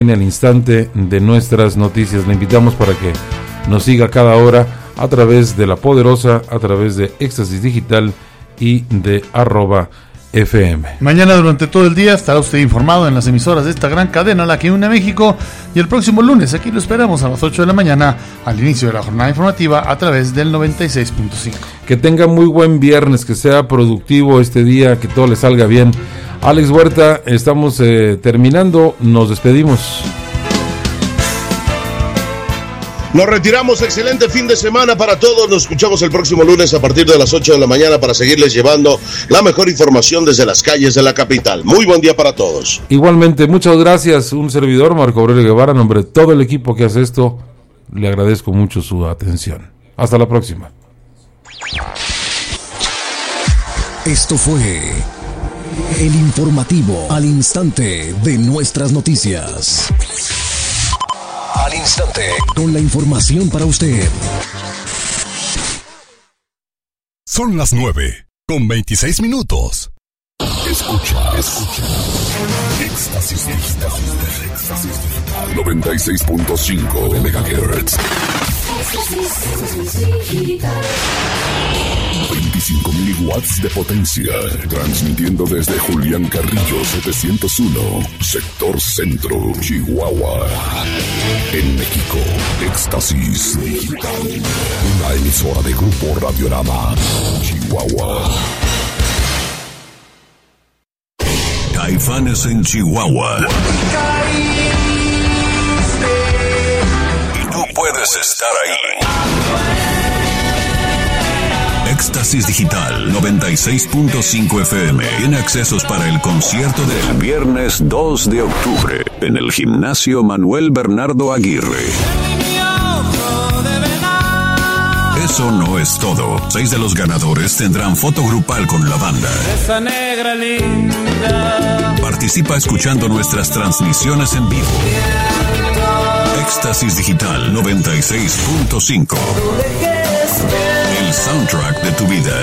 al instante de nuestras noticias. Le invitamos para que nos siga cada hora a través de La Poderosa, a través de Éxtasis Digital y de @FM. Mañana durante todo el día estará usted informado en las emisoras de esta gran cadena, la que une a México, y el próximo lunes aquí lo esperamos a las 8 de la mañana al inicio de la jornada informativa a través del 96.5. Que tenga muy buen viernes, que sea productivo este día, que todo le salga bien. Alex Huerta, estamos terminando, nos despedimos. Nos retiramos, excelente fin de semana para todos, nos escuchamos el próximo lunes a partir de las 8 de la mañana para seguirles llevando la mejor información desde las calles de la capital. Muy buen día para todos. Igualmente, muchas gracias, un servidor, Marco Aurelio Guevara, en nombre de todo el equipo que hace esto, le agradezco mucho su atención. Hasta la próxima. Esto fue el informativo al instante de nuestras noticias. Al instante, con la información para usted. Son las 9:26. Escucha. Éxtasis Digital. 96.5 MHz. 25,000 watts de potencia, transmitiendo desde Julián Carrillo 701, sector centro, Chihuahua. En México, Éxtasis Digital, una emisora de Grupo Radiorama, Chihuahua. Caifanes en Chihuahua. Y tú puedes estar ahí. Éxtasis Digital 96.5 FM tiene accesos para el concierto del viernes 2 de octubre en el Gimnasio Manuel Bernardo Aguirre. Eso no es todo. 6 de los ganadores tendrán foto grupal con la banda. Esa negra linda. Participa escuchando nuestras transmisiones en vivo. Éxtasis Digital 96.5. El soundtrack de tu vida.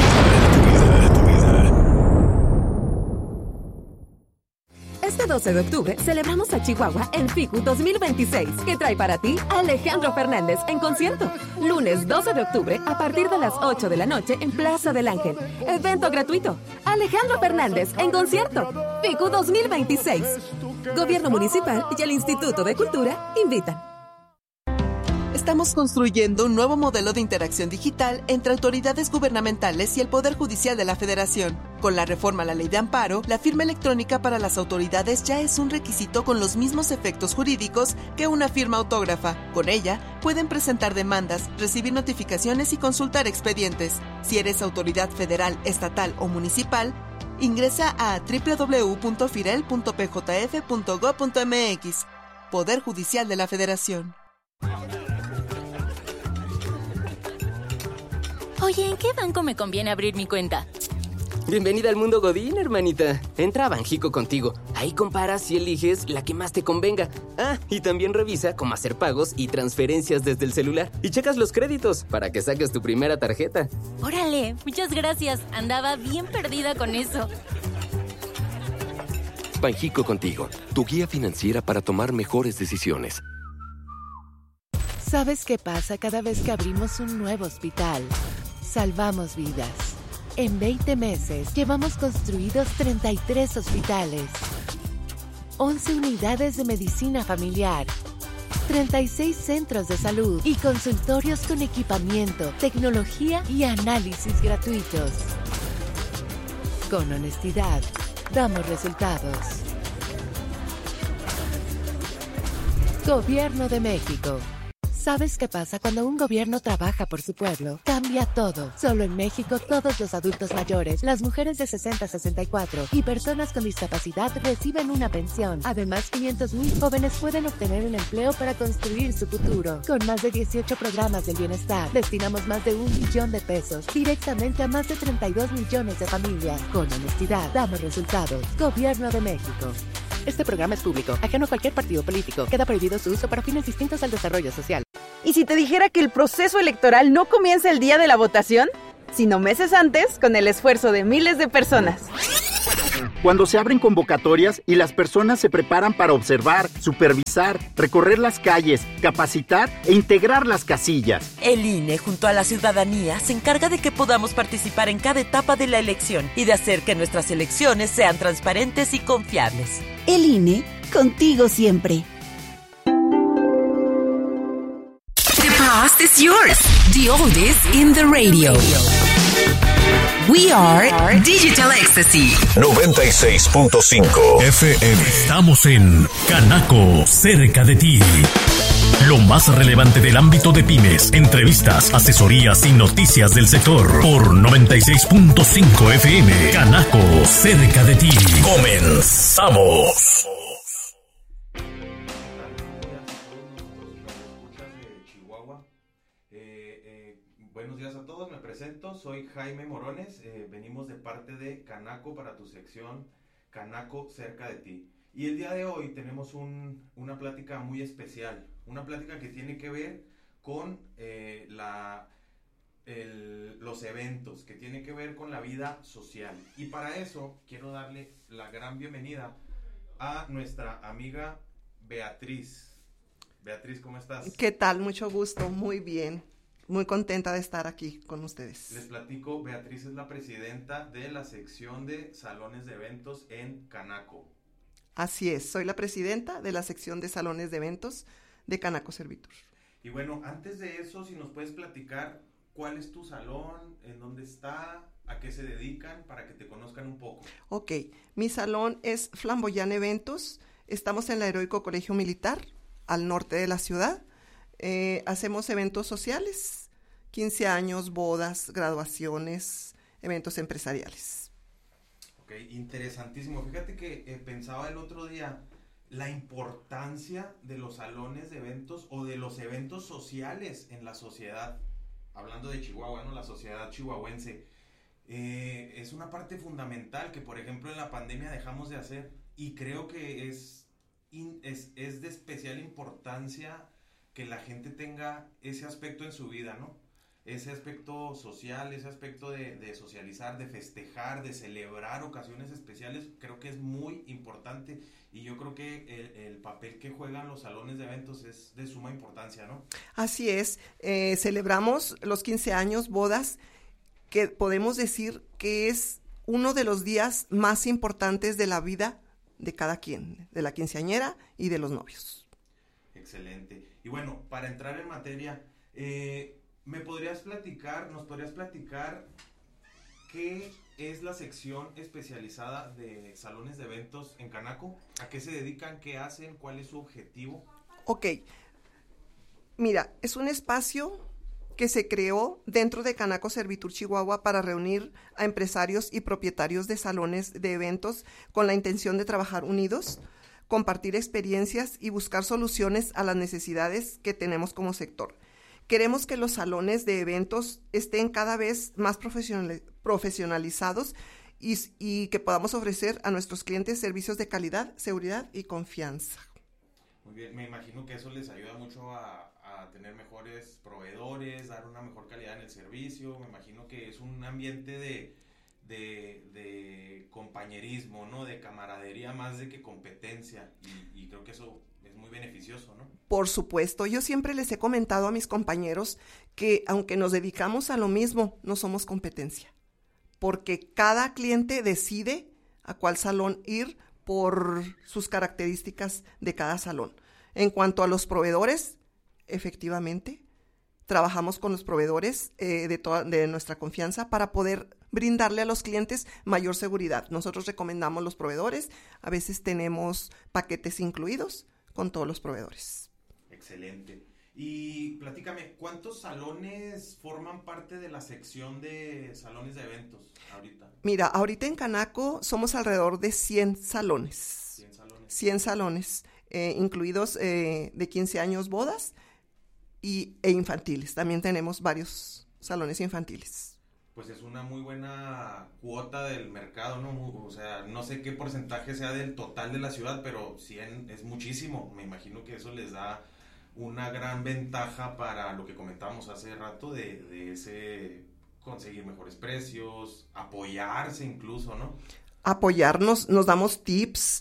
Este 12 de octubre celebramos a Chihuahua el FICU 2026, que trae para ti a Alejandro Fernández en concierto. Lunes 12 de octubre a partir de las 8 de la noche en Plaza del Ángel. Evento gratuito. Alejandro Fernández en concierto. FICU 2026. Gobierno Municipal y el Instituto de Cultura invitan. Estamos construyendo un nuevo modelo de interacción digital entre autoridades gubernamentales y el Poder Judicial de la Federación. Con la reforma a la Ley de Amparo, la firma electrónica para las autoridades ya es un requisito con los mismos efectos jurídicos que una firma autógrafa. Con ella, pueden presentar demandas, recibir notificaciones y consultar expedientes. Si eres autoridad federal, estatal o municipal, ingresa a www.firel.pjf.gov.mx. Poder Judicial de la Federación. Oye, ¿en qué banco me conviene abrir mi cuenta? Bienvenida al mundo Godín, hermanita. Entra a Banjico Contigo. Ahí comparas y eliges la que más te convenga. Ah, y también revisa cómo hacer pagos y transferencias desde el celular. Y checas los créditos para que saques tu primera tarjeta. Órale, muchas gracias. Andaba bien perdida con eso. Banjico Contigo, tu guía financiera para tomar mejores decisiones. ¿Sabes qué pasa cada vez que abrimos un nuevo hospital? Salvamos vidas. En 20 meses llevamos construidos 33 hospitales, 11 unidades de medicina familiar, 36 centros de salud y consultorios con equipamiento, tecnología y análisis gratuitos. Con honestidad, damos resultados. Gobierno de México. ¿Sabes qué pasa cuando un gobierno trabaja por su pueblo? Cambia todo. Solo en México, todos los adultos mayores, las mujeres de 60 a 64 y personas con discapacidad reciben una pensión. Además, 500,000 jóvenes pueden obtener un empleo para construir su futuro. Con más de 18 programas del bienestar, destinamos más de 1 billón de pesos directamente a más de 32 millones de familias. Con honestidad, damos resultados. Gobierno de México. Este programa es público, ajeno a cualquier partido político. Queda prohibido su uso para fines distintos al desarrollo social. ¿Y si te dijera que el proceso electoral no comienza el día de la votación, sino meses antes con el esfuerzo de miles de personas? Cuando se abren convocatorias y las personas se preparan para observar, supervisar, recorrer las calles, capacitar e integrar las casillas. El INE, junto a la ciudadanía, se encarga de que podamos participar en cada etapa de la elección y de hacer que nuestras elecciones sean transparentes y confiables. El INE, contigo siempre. The past is yours. The oldies in the radio. We are Digital Ecstasy 96.5 FM. Estamos en Canaco, cerca de ti. Lo más relevante del ámbito de pymes, entrevistas, asesorías y noticias del sector por 96.5 FM. Canaco, cerca de ti. Comenzamos. Buenos días a todos, me presento, soy Jaime Morones, venimos de parte de Canaco para tu sección Canaco cerca de ti. Y el día de hoy tenemos una plática muy especial, una plática que tiene que ver con los eventos, que tiene que ver con la vida social. Y para eso quiero darle la gran bienvenida a nuestra amiga Beatriz. Beatriz, ¿cómo estás? ¿Qué tal? Mucho gusto, muy bien. Muy contenta de estar aquí con ustedes. Les platico, Beatriz es la presidenta de la sección de salones de eventos en Canaco. Así es, soy la presidenta de la sección de salones de eventos de Canaco Servitur. Y bueno, antes de eso, si nos puedes platicar cuál es tu salón, en dónde está, a qué se dedican, para que te conozcan un poco. Ok, mi salón es Flamboyant Eventos, estamos en el Heroico Colegio Militar, al norte de la ciudad. Hacemos eventos sociales, 15 años, bodas, graduaciones, eventos empresariales. Ok, interesantísimo. Fíjate que pensaba el otro día la importancia de los salones de eventos o de los eventos sociales en la sociedad. Hablando de Chihuahua, ¿no? La sociedad chihuahuense. Es una parte fundamental que, por ejemplo, en la pandemia dejamos de hacer. Y creo que es de especial importancia que la gente tenga ese aspecto en su vida, ¿no? Ese aspecto social, ese aspecto de socializar, de festejar, de celebrar ocasiones especiales, creo que es muy importante y yo creo que el papel que juegan los salones de eventos es de suma importancia, ¿no? Así es, celebramos los 15 años, bodas, que podemos decir que es uno de los días más importantes de la vida de cada quien, de la quinceañera y de los novios. Excelente. Y bueno, para entrar en materia, nos podrías platicar qué es la sección especializada de salones de eventos en Canaco? ¿A qué se dedican? ¿Qué hacen? ¿Cuál es su objetivo? Ok, mira, es un espacio que se creó dentro de Canaco Servitur Chihuahua para reunir a empresarios y propietarios de salones de eventos con la intención de trabajar unidos, compartir experiencias y buscar soluciones a las necesidades que tenemos como sector. Queremos que los salones de eventos estén cada vez más profesionalizados y que podamos ofrecer a nuestros clientes servicios de calidad, seguridad y confianza. Muy bien, me imagino que eso les ayuda mucho a tener mejores proveedores, dar una mejor calidad en el servicio. Me imagino que es un ambiente de compañerismo, ¿no? De camaradería más de que competencia y creo que eso es muy beneficioso, ¿no? Por supuesto, yo siempre les he comentado a mis compañeros que aunque nos dedicamos a lo mismo, no somos competencia, porque cada cliente decide a cuál salón ir por sus características de cada salón. En cuanto a los proveedores, efectivamente, trabajamos con los proveedores de nuestra confianza para poder brindarle a los clientes mayor seguridad. Nosotros recomendamos los proveedores, a veces tenemos paquetes incluidos con todos los proveedores. Excelente. Y platícame, ¿cuántos salones forman parte de la sección de salones de eventos ahorita? Mira, ahorita en Canaco somos alrededor de 100 salones. 100 salones, incluidos de 15 años bodas e infantiles. También tenemos varios salones infantiles. Pues es una muy buena cuota del mercado, ¿no? O sea, no sé qué porcentaje sea del total de la ciudad, pero 100 es muchísimo. Me imagino que eso les da una gran ventaja para lo que comentábamos hace rato de ese conseguir mejores precios, apoyarse incluso, ¿no? apoyarnos, nos damos tips.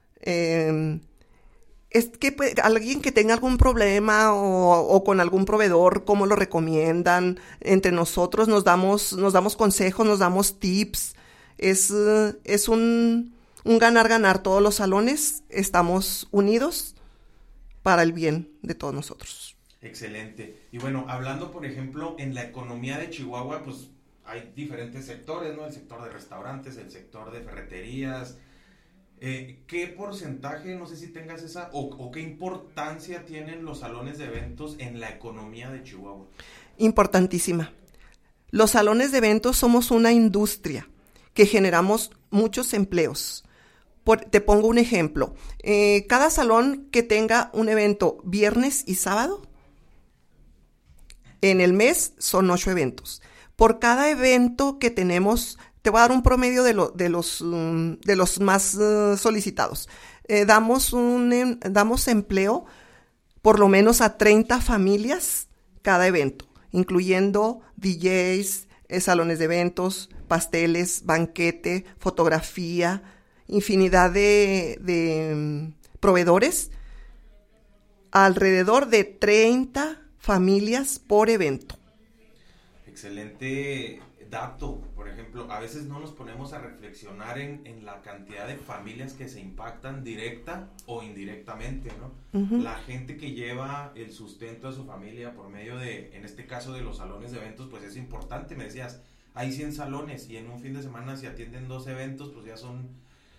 Es que alguien que tenga algún problema o con algún proveedor, cómo lo recomiendan, entre nosotros nos damos consejos, nos damos tips. Es un ganar-ganar. Todos los salones estamos unidos para el bien de todos nosotros. Excelente. Y bueno, hablando por ejemplo en la economía de Chihuahua, pues hay diferentes sectores, ¿no? El sector de restaurantes, el sector de ferreterías. ¿Qué porcentaje, no sé si tengas esa, o qué importancia tienen los salones de eventos en la economía de Chihuahua? Importantísima. Los salones de eventos somos una industria que generamos muchos empleos. Te pongo un ejemplo. Cada salón que tenga un evento viernes y sábado, en el mes son 8 eventos. Por cada evento que tenemos, te voy a dar un promedio de los más solicitados. Damos empleo por lo menos a 30 familias cada evento, incluyendo DJs, salones de eventos, pasteles, banquete, fotografía, infinidad de proveedores, alrededor de 30 familias por evento. Excelente dato. Por ejemplo, a veces no nos ponemos a reflexionar en la cantidad de familias que se impactan directa o indirectamente, ¿no? Uh-huh. La gente que lleva el sustento a su familia por medio de, en este caso de los salones de eventos, pues es importante. Me decías, hay 100 salones y en un fin de semana si atienden 2 eventos, pues ya son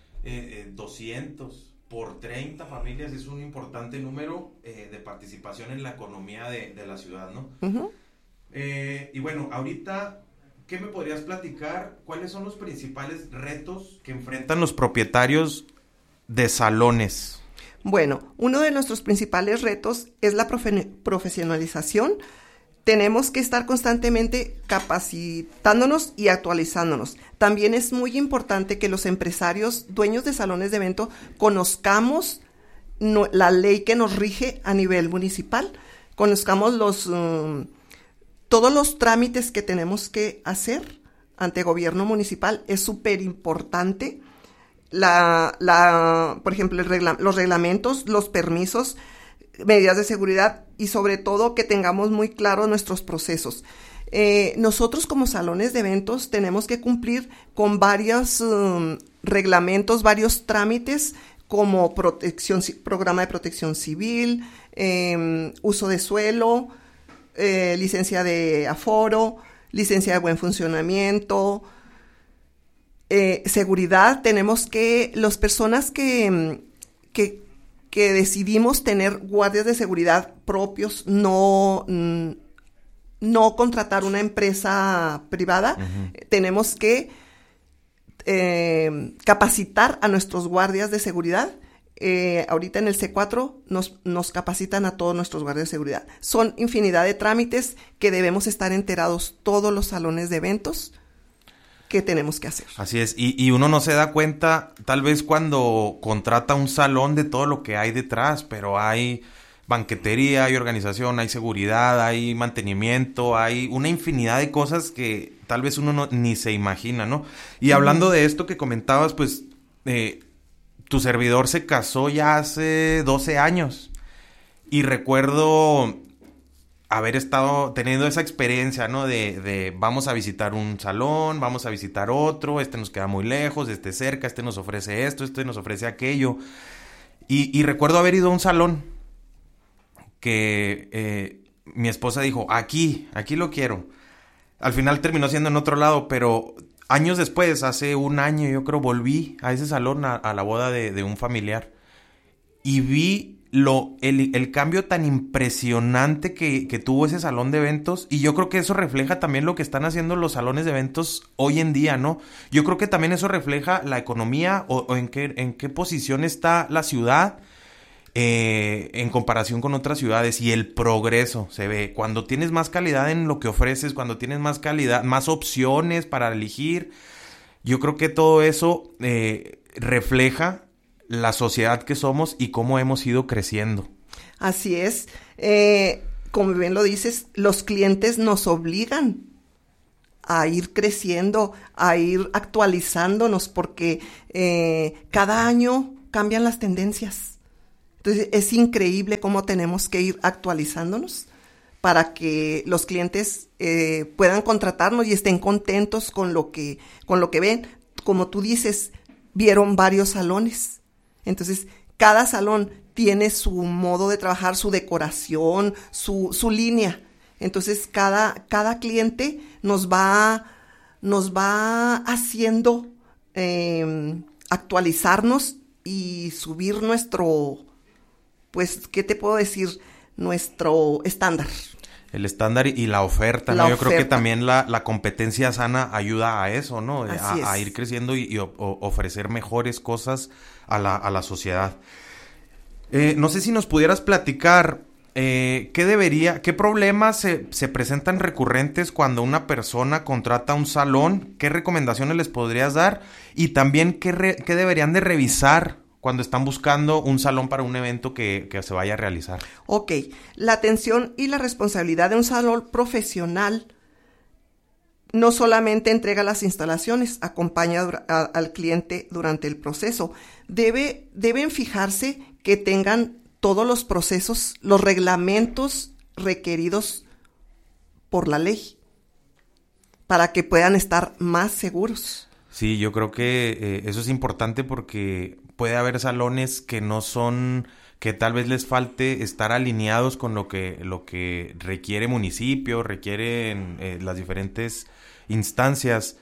200 por 30 familias. Es un importante número de participación en la economía de la ciudad, ¿no? Uh-huh. Y bueno, ahorita, ¿qué me podrías platicar? ¿Cuáles son los principales retos que enfrentan los propietarios de salones? Bueno, uno de nuestros principales retos es la profesionalización. Tenemos que estar constantemente capacitándonos y actualizándonos. También es muy importante que los empresarios, dueños de salones de evento, conozcamos la ley que nos rige a nivel municipal, conozcamos todos los trámites que tenemos que hacer ante gobierno municipal. Es súper importante. Por ejemplo, los reglamentos, los permisos, medidas de seguridad y sobre todo que tengamos muy claros nuestros procesos. Nosotros como salones de eventos tenemos que cumplir con varios reglamentos, varios trámites como programa de protección civil, uso de suelo, licencia de aforo, licencia de buen funcionamiento, seguridad. Tenemos que, las personas que decidimos tener guardias de seguridad propios, no contratar una empresa privada, uh-huh. Tenemos que capacitar a nuestros guardias de seguridad. Ahorita en el C4 nos capacitan a todos nuestros guardias de seguridad. Son infinidad de trámites que debemos estar enterados todos los salones de eventos que tenemos que hacer. Así es, y uno no se da cuenta tal vez cuando contrata un salón de todo lo que hay detrás, pero hay banquetería, hay organización, hay seguridad, hay mantenimiento, hay una infinidad de cosas que tal vez uno ni se imagina, ¿no? Y hablando de esto que comentabas, pues tu servidor se casó ya hace 12 años y recuerdo haber estado teniendo esa experiencia, ¿no? De vamos a visitar un salón, vamos a visitar otro, este nos queda muy lejos, este cerca, este nos ofrece esto, este nos ofrece aquello. Y recuerdo haber ido a un salón que mi esposa dijo, aquí lo quiero. Al final terminó siendo en otro lado, pero años después, hace un año yo creo, volví a ese salón a la boda de un familiar y vi el cambio tan impresionante que tuvo ese salón de eventos, y yo creo que eso refleja también lo que están haciendo los salones de eventos hoy en día, ¿no? Yo creo que también eso refleja la economía o en qué posición está la ciudad en comparación con otras ciudades, y el progreso se ve cuando tienes más calidad en lo que ofreces, cuando tienes más calidad, más opciones para elegir. Yo creo que todo eso refleja la sociedad que somos y cómo hemos ido creciendo. Así es. Como bien lo dices, los clientes nos obligan a ir creciendo, a ir actualizándonos, porque cada año cambian las tendencias. Entonces es increíble cómo tenemos que ir actualizándonos para que los clientes puedan contratarnos y estén contentos con lo que ven. Como tú dices, vieron varios salones. Entonces, cada salón tiene su modo de trabajar, su decoración, su línea. Entonces, cada cliente nos va haciendo actualizarnos y subir nuestro, pues, ¿qué te puedo decir? Nuestro estándar. El estándar y la oferta, ¿no? Yo creo que también la competencia sana ayuda a eso, ¿no? A ir creciendo y ofrecer mejores cosas a la sociedad. No sé si nos pudieras platicar qué problemas se presentan recurrentes cuando una persona contrata un salón, qué recomendaciones les podrías dar y también qué deberían de revisar cuando están buscando un salón para un evento que se vaya a realizar. Ok, la atención y la responsabilidad de un salón profesional no solamente entrega las instalaciones, acompaña al cliente durante el proceso. Deben fijarse que tengan todos los procesos, los reglamentos requeridos por la ley, para que puedan estar más seguros. Sí, yo creo que eso es importante porque puede haber salones que no son, que tal vez les falte estar alineados con lo que requiere municipio, requieren las diferentes instancias,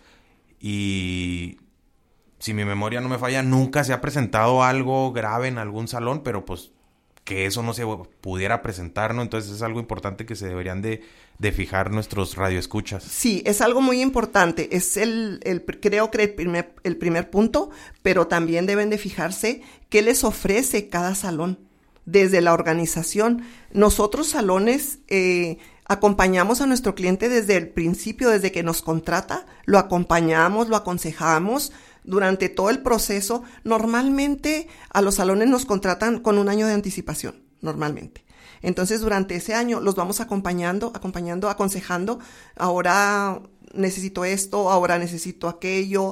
y si mi memoria no me falla, nunca se ha presentado algo grave en algún salón, pero pues que eso no se pudiera presentar, ¿no? Entonces es algo importante que se deberían de fijar nuestros radioescuchas. Sí, es algo muy importante, es creo que el primer punto, pero también deben de fijarse qué les ofrece cada salón desde la organización. Nosotros salones acompañamos a nuestro cliente desde el principio, desde que nos contrata, lo acompañamos, lo aconsejamos durante todo el proceso. Normalmente a los salones nos contratan con 1 año de anticipación, normalmente. Entonces, durante ese año los vamos acompañando, aconsejando. Ahora necesito esto, ahora necesito aquello.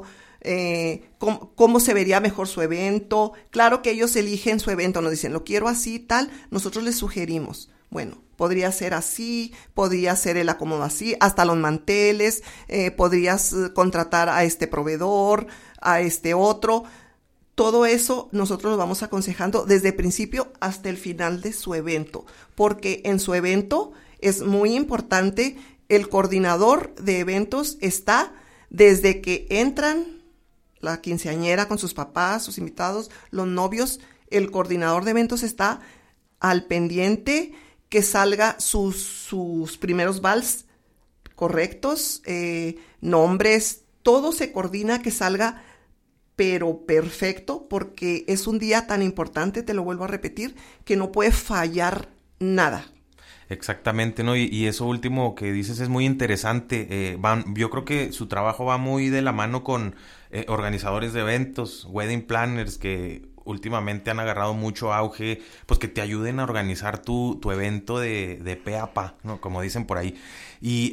Cómo se vería mejor su evento. Claro que ellos eligen su evento, nos dicen, lo quiero así, tal. Nosotros les sugerimos, bueno, podría ser así, podría ser el acomodo así, hasta los manteles, podrías contratar a este proveedor, a este otro. Todo eso nosotros lo vamos aconsejando desde el principio hasta el final de su evento, porque en su evento es muy importante, el coordinador de eventos está desde que entran la quinceañera con sus papás, sus invitados, los novios, el coordinador de eventos está al pendiente que salga sus primeros vals correctos, nombres, todo se coordina que salga pero perfecto, porque es un día tan importante, te lo vuelvo a repetir, que no puede fallar nada. Exactamente, ¿no? Y eso último que dices es muy interesante. Yo creo que su trabajo va muy de la mano con organizadores de eventos, wedding planners, que últimamente han agarrado mucho auge, pues que te ayuden a organizar tu evento de pe a pa, ¿no? Como dicen por ahí. Y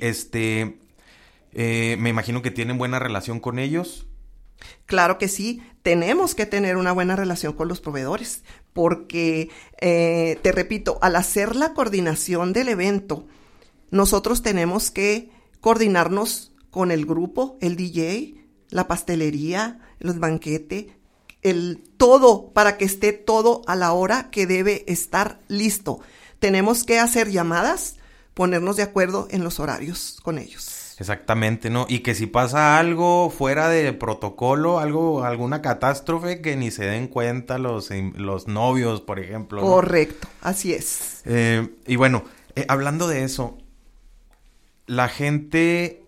me imagino que tienen buena relación con ellos. Claro que sí, tenemos que tener una buena relación con los proveedores, porque, te repito, al hacer la coordinación del evento, nosotros tenemos que coordinarnos con el grupo, el DJ, la pastelería, los banquetes, todo, para que esté todo a la hora que debe estar listo. Tenemos que hacer llamadas, ponernos de acuerdo en los horarios con ellos. Exactamente, ¿no? Y que si pasa algo fuera de protocolo, alguna catástrofe, que ni se den cuenta los novios, por ejemplo, ¿no? Correcto, así es. Y bueno, hablando de eso, la gente,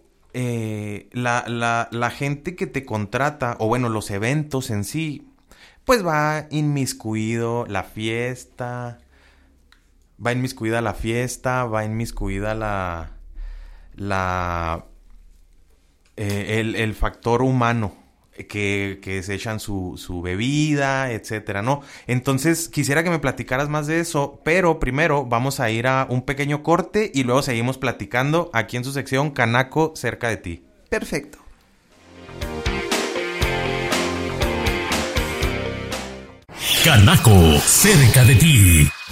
la gente que te contrata, o bueno, los eventos en sí, pues va inmiscuida la fiesta, va inmiscuida el factor humano, que se echan su bebida, etcétera, ¿no? Entonces, quisiera que me platicaras más de eso, pero primero vamos a ir a un pequeño corte y luego seguimos platicando aquí en su sección Canaco cerca de ti. Perfecto. Canaco, cerca de ti.